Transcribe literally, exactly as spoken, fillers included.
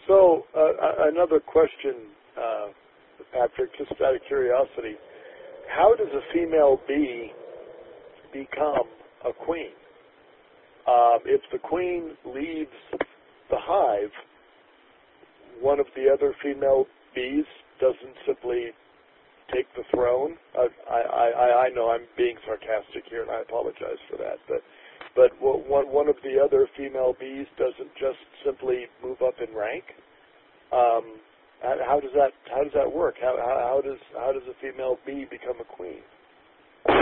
So uh, another question, uh, Patrick, just out of curiosity, how does a female bee become a queen? Um, if the queen leaves the hive, one of the other female bees doesn't simply take the throne. Uh, I, I, I know I'm being sarcastic here, and I apologize for that. But but one one of the other female bees doesn't just simply move up in rank. Um, how does that how does that work? How, how how does how does a female bee become a queen?